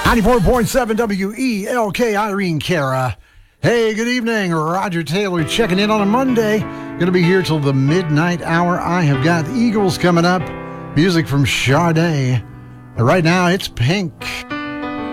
94.7 WELK, Irene Cara. Hey, good evening. Roger Taylor checking in on a Monday. Going to be here till the midnight hour. I have got the Eagles coming up. Music from Sade. Right now, it's Pink.